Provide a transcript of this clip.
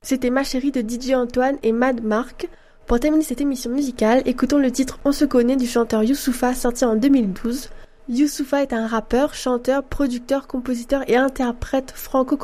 C'était Ma chérie de DJ Antoine et Mad Mark. Pour terminer cette émission musicale, écoutons le titre On se connaît du chanteur Youssoupha sorti en 2012. Youssoupha est un rappeur, chanteur, producteur, compositeur et interprète franco